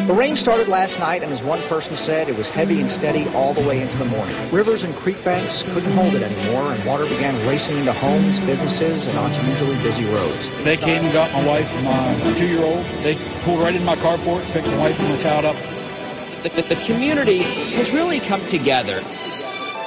The rain started last night, and as one person said, it was heavy and steady all the way into the morning. Rivers and creek banks couldn't hold it anymore, and water began racing into homes, businesses, and onto usually busy roads. They came and got my wife and my 2-year-old. They pulled right in my carport, picked my wife and my child up. The community has really come together.